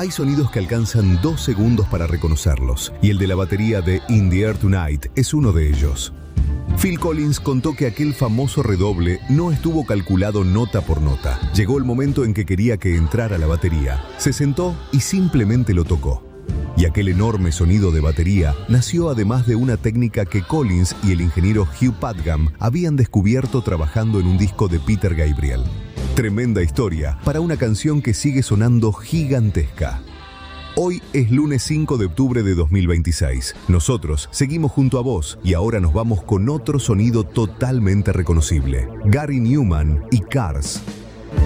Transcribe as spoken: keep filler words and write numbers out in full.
Hay sonidos que alcanzan dos segundos para reconocerlos, y el de la batería de In the Air Tonight es uno de ellos. Phil Collins contó que aquel famoso redoble no estuvo calculado nota por nota. Llegó el momento en que quería que entrara la batería. Se sentó y simplemente lo tocó. Y aquel enorme sonido de batería nació además de una técnica que Collins y el ingeniero Hugh Padgham habían descubierto trabajando en un disco de Peter Gabriel. Tremenda historia para una canción que sigue sonando gigantesca. Hoy es lunes cinco de octubre de dos mil veintiséis. Nosotros seguimos junto a vos y ahora nos vamos con otro sonido totalmente reconocible. Gary Numan y Cars.